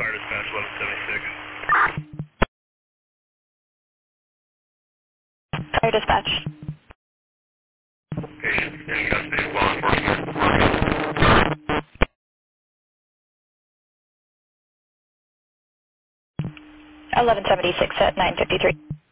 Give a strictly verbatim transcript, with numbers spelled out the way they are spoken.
Fire dispatch eleven seventy-six. Fire dispatch. Patient in custody of law enforcement. eleven seventy-six at nine fifty-three.